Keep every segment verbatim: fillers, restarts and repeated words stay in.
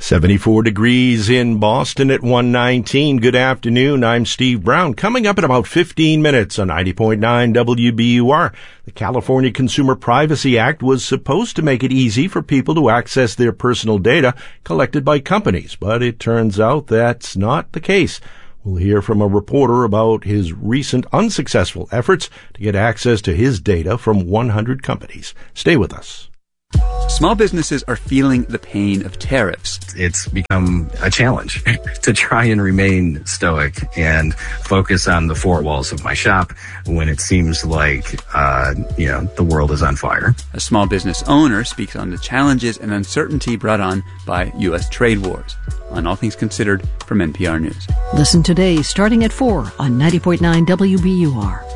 seventy-four degrees in Boston at one nineteen. Good afternoon. I'm Steve Brown. Coming up in about fifteen minutes on ninety point nine W B U R, the California Consumer Privacy Act was supposed to make it easy for people to access their personal data collected by companies, but it turns out that's not the case. We'll hear from a reporter about his recent unsuccessful efforts to get access to his data from one hundred companies. Stay with us. Small businesses are feeling the pain of tariffs. It's become a challenge to try and remain stoic and focus on the four walls of my shop when it seems like, uh, you know, the world is on fire. A small business owner speaks on the challenges and uncertainty brought on by U S trade wars. On All Things Considered from N P R News. Listen today starting at four on ninety point nine W B U R.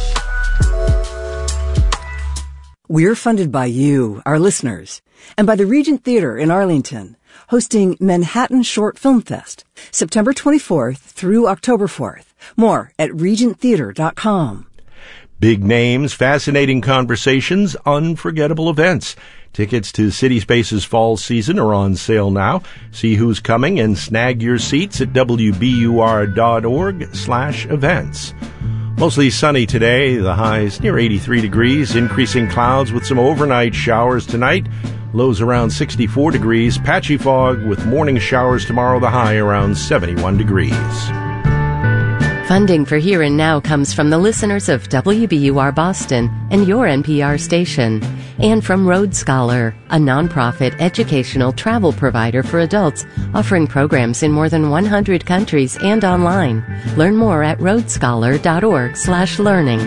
We're funded by you, our listeners, and by the Regent Theater in Arlington, hosting Manhattan Short Film Fest, September twenty-fourth through October fourth. More at regent theater dot com. Big names, fascinating conversations, unforgettable events. Tickets to City Space's fall season are on sale now. See who's coming and snag your seats at W B U R dot org slash events. Mostly sunny today, the highs near eighty-three degrees, increasing clouds with some overnight showers tonight. Lows around sixty-four degrees, patchy fog with morning showers tomorrow, the high around seventy-one degrees. Funding for Here and Now comes from the listeners of W B U R Boston and your N P R station, and from Road Scholar, a nonprofit educational travel provider for adults offering programs in more than one hundred countries and online. Learn more at road scholar dot org slash learning.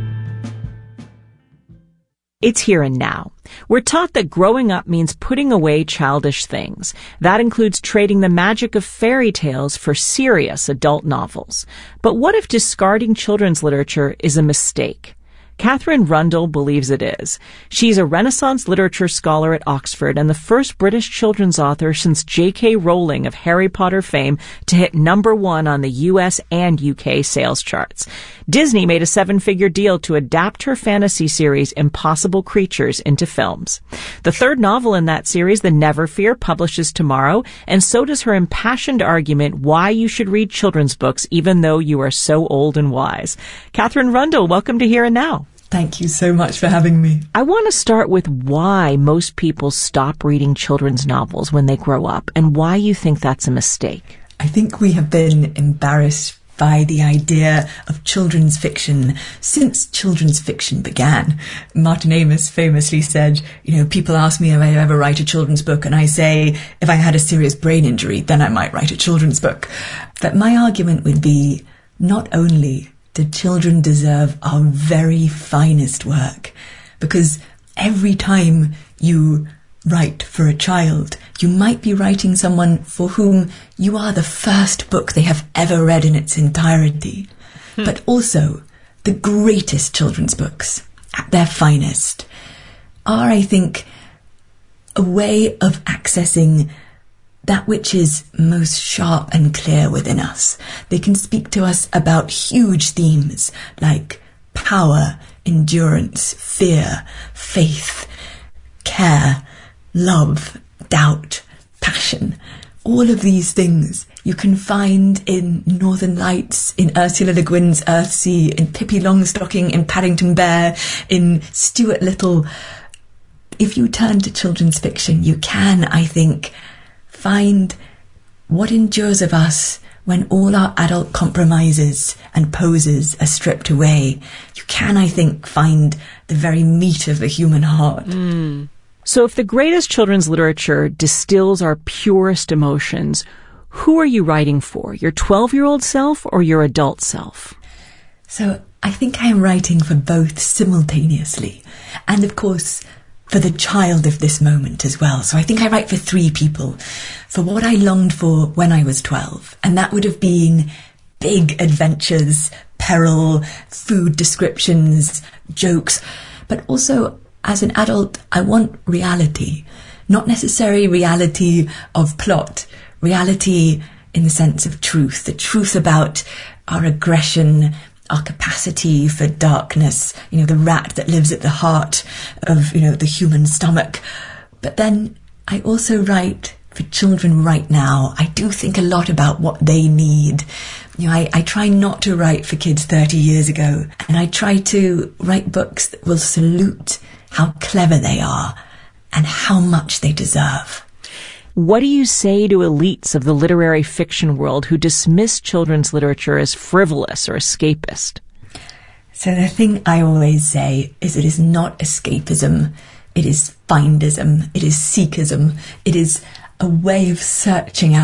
It's Here and Now. We're taught that growing up means putting away childish things. That includes trading the magic of fairy tales for serious adult novels. But what if discarding children's literature is a mistake? Katherine Rundell believes it is. She's a Renaissance literature scholar at Oxford and the first British children's author since J K Rowling of Harry Potter fame to hit number one on the U S and U K sales charts. Disney made a seven-figure deal to adapt her fantasy series Impossible Creatures into films. The third novel in that series, The Never Fear, publishes tomorrow, and so does her impassioned argument why you should read children's books even though you are so old and wise. Katherine Rundell, welcome to Here and Now. Thank you so much for having me. I want to start with why most people stop reading children's novels when they grow up and why you think that's a mistake. I think we have been embarrassed by the idea of children's fiction since children's fiction began. Martin Amis famously said, you know, people ask me if I ever write a children's book, and I say, if I had a serious brain injury, then I might write a children's book. But my argument would be, not only do children deserve our very finest work, because every time you write for a child, you might be writing someone for whom you are the first book they have ever read in its entirety. Hmm. But also, the greatest children's books, at their finest, are, I think, a way of accessing that which is most sharp and clear within us. They can speak to us about huge themes like power, endurance, fear, faith, care, love, doubt, passion. All of these things you can find in Northern Lights, in Ursula Le Guin's Earthsea, in Pippi Longstocking, in Paddington Bear, in Stuart Little. If you turn to children's fiction, you can, I think, find what endures of us when all our adult compromises and poses are stripped away. You can, I think, find the very meat of the human heart. Mm. So if the greatest children's literature distills our purest emotions, who are you writing for? Your twelve-year-old self or your adult self? So I think I am writing for both simultaneously. And of course, for the child of this moment as well. So I think I write for three people. For what I longed for when I was twelve. And that would have been big adventures, peril, food descriptions, jokes. But also, as an adult, I want reality. Not necessarily reality of plot. Reality in the sense of truth. The truth about our aggression, our capacity for darkness, you know, the rat that lives at the heart of, you know, the human stomach. But then I also write for children right now, I do think a lot about what they need. You know, I, I try not to write for kids thirty years ago, and I try to write books that will salute how clever they are and how much they deserve. What do you say to elites of the literary fiction world who dismiss children's literature as frivolous or escapist? So the thing I always say is it is not escapism, it is findism, it is seekism, it is a way of searching out